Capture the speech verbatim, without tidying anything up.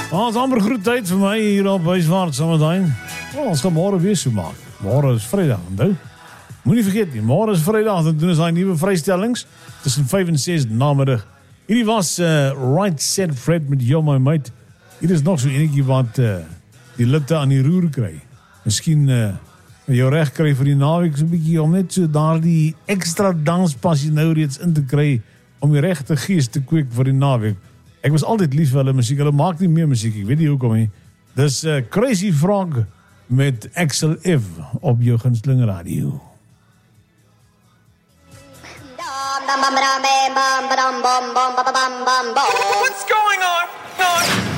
Ons amper groet tyd vir my hier op Huiswaard Sommertuin. Oh, ons gaan môre weer so maak. Môre is Vrydag, onthou. Moenie vergeet nie, môre is Vrydag, dan doen ons daai nuwe vrystellings tussen vyf en ses namiddag. Hierdie was uh, Right Said Fred met Yo My Mate. Hier is nog so enetjie wat uh, die litte aan die roer kry. Miskien uh, jou reg kry vir die naweek so 'n bietjie om net so daardie ekstra danspassie nou reeds in te kry om die regte gees te kweek vir die naweek. Ek was altyd lief vir hulle musiek. Hulle maak nie meer musiek. Ek weet nie hoekom nie. Dis uh, Crazy Frog met Axel F op jou gunsteling radio. What's going on?